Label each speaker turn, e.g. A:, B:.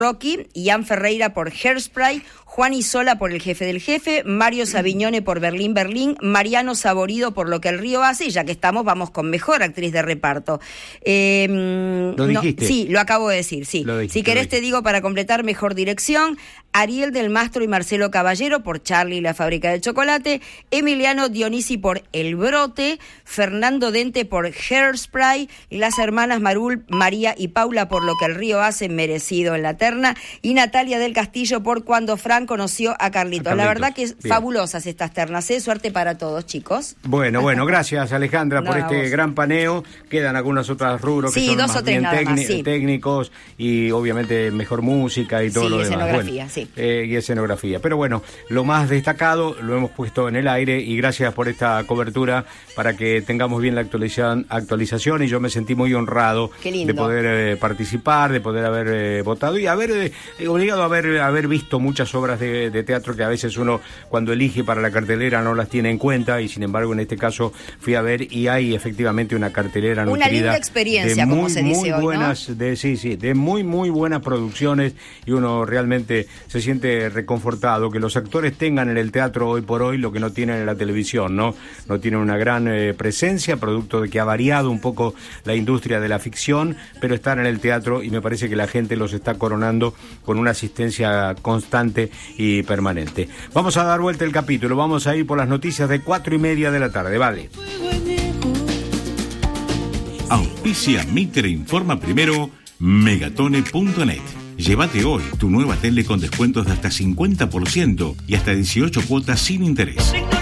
A: Rocky, Ian Ferreira por Hairspray, Juan Isola por El jefe del jefe, Mario Savignone por Berlín, Berlín, Mariano Saborido por Lo que el río hace, y ya que estamos, vamos con mejor actriz de reparto.
B: ¿Lo dijiste?
A: Sí, lo acabo de decir, sí. Si querés te digo para completar, mejor dirección, Ariel del Mastro y Marcelo Caballero por Charlie y la fábrica de chocolate, Emiliano Dionisi por El brote, Fernando Dente por Hairspray, las hermanas Marul, María y Paula por Lo que el río hace, merecido en la terna, y Natalia del Castillo por Cuando Fran conoció a Carlitos. La verdad que es fabulosas estas ternas, suerte para todos, chicos.
B: Bueno, gracias Alejandra por este gran paneo. Quedan algunos otros rubros que son
A: dos
B: más
A: o tres
B: bien técnicos, y obviamente mejor música y todo lo demás.
A: Escenografía,
B: y escenografía. Pero bueno, lo más destacado lo hemos puesto en el aire, y gracias por esta cobertura para que tengamos bien la actualización, y yo me sentí muy honrado de poder participar, de poder haber votado y haber obligado a haber visto muchas obras de teatro que a veces uno cuando elige para la cartelera no las tiene en cuenta, y sin embargo en este caso fui a ver y hay efectivamente una cartelera nutrida,
A: una linda experiencia,
B: de
A: como se dice
B: muy
A: hoy,
B: buenas, ¿no? de muy buenas producciones, y uno realmente se siente reconfortado que los actores tengan en el teatro hoy por hoy lo que no tienen en la televisión, no tienen una gran presencia, producto de que ha variado un poco la industria de la ficción, pero están en el teatro, y me parece que la gente los está coronando con una asistencia constante y permanente. Vamos a dar vuelta el capítulo, vamos a ir por las noticias de 4:30 de la tarde, vale.
C: Auspicia Mitre Informa Primero, Megatone.net. Llévate hoy tu nueva tele con descuentos de hasta 50% y hasta 18 cuotas sin interés.